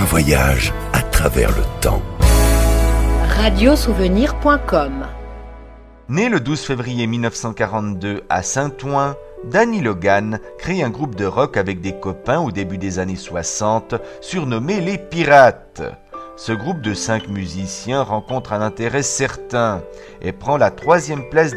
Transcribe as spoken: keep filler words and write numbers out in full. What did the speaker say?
voyage à travers le temps. radiosouvenir point com. Né le douze février mille neuf cent quarante-deux à Saint-Ouen, Danny Logan crée un groupe de rock avec des copains au début des années soixante, surnommé les Pirates. Ce groupe de cinq musiciens rencontre un intérêt certain et prend la troisième place